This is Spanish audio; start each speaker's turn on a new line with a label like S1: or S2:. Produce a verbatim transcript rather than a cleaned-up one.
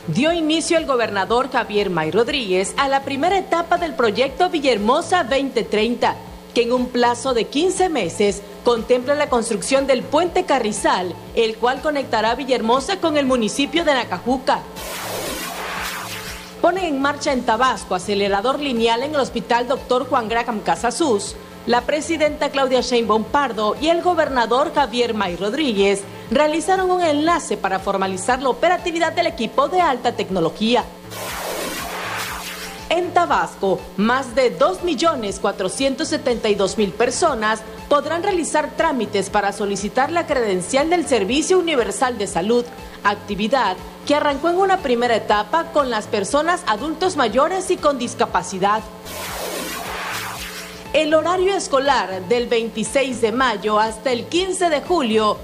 S1: dio inicio el gobernador Javier May Rodríguez a la primera etapa del proyecto Villahermosa veinte treinta, que en un plazo de quince meses contempla la construcción del puente Carrizal, el cual conectará Villahermosa con el municipio de Nacajuca. Pone en marcha en Tabasco acelerador lineal en el Hospital doctor Juan Graham Casasus. La presidenta Claudia Sheinbaum Pardo y el gobernador Javier May Rodríguez realizaron un enlace para formalizar la operatividad del equipo de alta tecnología. En Tabasco, más de dos millones cuatrocientos setenta y dos mil personas podrán realizar trámites para solicitar la credencial del Servicio Universal de Salud, actividad que arrancó en una primera etapa con las personas adultos mayores y con discapacidad. El horario escolar del veintiséis de mayo hasta el quince de julio